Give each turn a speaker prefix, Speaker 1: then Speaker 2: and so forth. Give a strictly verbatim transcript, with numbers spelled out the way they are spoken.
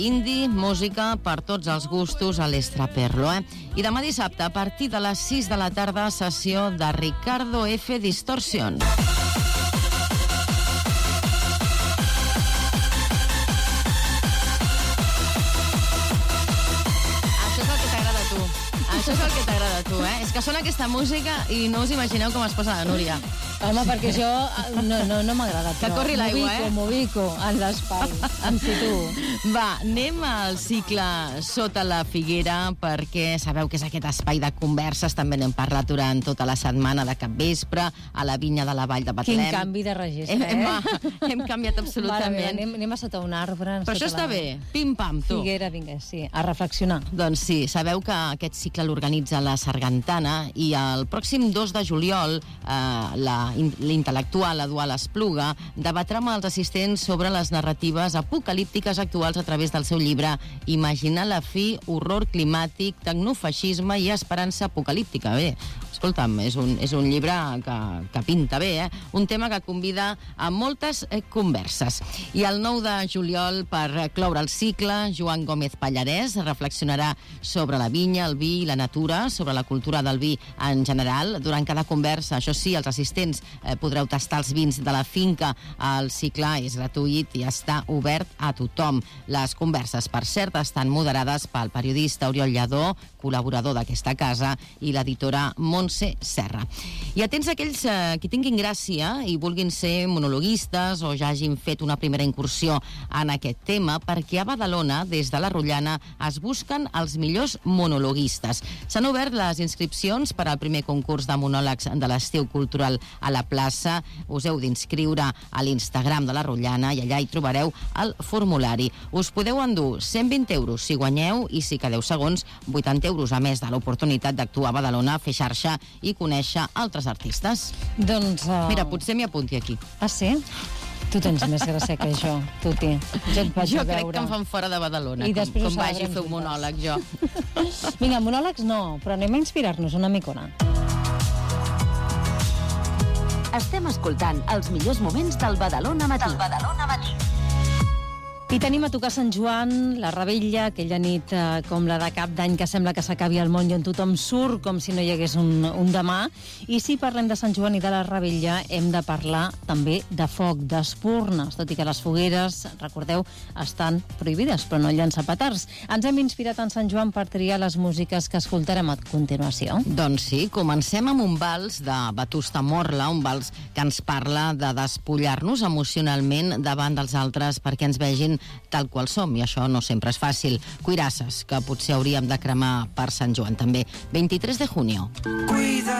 Speaker 1: Indie, música per tots els gustos a l'Estraperlo, eh? I demà dissabte, a partir de les sis de la tarda, sessió de Ricardo F. Distorsion. Això és el que t'agrada a tu. Això és el que t'agrada a tu, eh? És que sona aquesta música i no us imagineu com es posa la Núria.
Speaker 2: Home, perquè això no, no, no m'agrada.
Speaker 1: Que corri l'aigua, eh?
Speaker 2: M'ubico, m'ubico en l'espai. Em situo.
Speaker 1: Va, anem al cicle Sota la Figuera, perquè sabeu que és aquest espai de converses. També n'hem parlat durant tota la setmana de capvespre, a la vinya de la Vall de Betlem.
Speaker 2: Quin canvi de registre,
Speaker 1: hem,
Speaker 2: eh?
Speaker 1: Hem, hem canviat absolutament.
Speaker 2: Mare, anem, anem a sota un arbre.
Speaker 1: Però això està bé. Pim-pam, tu.
Speaker 2: Figuera, vinga, sí, a reflexionar.
Speaker 1: Doncs sí, sabeu que aquest cicle l'organitza la Sargantana i el pròxim dos de juliol eh, la l'intel·lectual Eduard Espluga debatrà amb els assistents sobre les narratives apocalíptiques actuals a través del seu llibre Imaginar la fi, horror climàtic, tecnofeixisme i esperança apocalíptica. Bé, escolta'm, és un, és un llibre que, que pinta bé, eh? Un tema que convida a moltes eh, converses. I el nou de juliol, per cloure el cicle, Joan Gómez Pallarès reflexionarà sobre la vinya, el vi i la natura, sobre la cultura del vi en general. Durant cada conversa, això sí, els assistents eh, podreu tastar els vins de la finca. El cicle és gratuït i està obert a tothom. Les converses, per cert, estan moderades pel periodista Oriol Lladó, col·laborador d'aquesta casa, i l'editora Montse Serra. I atents a aquells eh, que tinguin gràcia i vulguin ser monologuistes o ja hagin fet una primera incursió en aquest tema, perquè a Badalona, des de la Rotllana, es busquen els millors monologuistes. S'han obert les inscripcions per al primer concurs de monòlegs de l'estiu cultural a la plaça. Us heu d'inscriure a l'Instagram de la Rotllana i allà hi trobareu el formulari. Us podeu endur cent vint euros si guanyeu i si quedeu segons, vuitanta euros a més de l'oportunitat d'actuar a Badalona, fer xarxa i conèixer altres artistes.
Speaker 2: Doncs... Uh...
Speaker 1: Mira, potser m'hi apunti aquí.
Speaker 2: Ah, sí? Tu tens més gràcia que jo, Tuti. Jo et vaig
Speaker 1: jo
Speaker 2: a veure.
Speaker 1: crec que em fan fora de Badalona,
Speaker 2: I
Speaker 1: com, com vagi a fer
Speaker 2: juntes.
Speaker 1: un monòleg, jo.
Speaker 2: Vinga, monòlegs no, però anem a inspirar-nos una micona.
Speaker 3: Estem escoltant els millors moments del Badalona Matí. Del Badalona Matí.
Speaker 2: I tenim a tocar Sant Joan, la Revetlla, aquella nit eh, com la de Cap d'Any que sembla que s'acabi el món i on tothom surt com si no hi hagués un, un demà. I si parlem de Sant Joan i de la Revetlla, hem de parlar també de foc, d'espurnes, tot i que les fogueres, recordeu, estan prohibides, però no llançar petards. Ens hem inspirat en Sant Joan per triar les músiques que escoltarem a continuació.
Speaker 1: Doncs sí, comencem amb un vals de Vetusta Morla, un vals que ens parla de despullar-nos emocionalment davant dels altres perquè ens vegin tal qual som, i això no sempre és fàcil. Cuirasses, que potser hauríem de cremar per Sant Joan també. vint-i-tres de junio. Cuida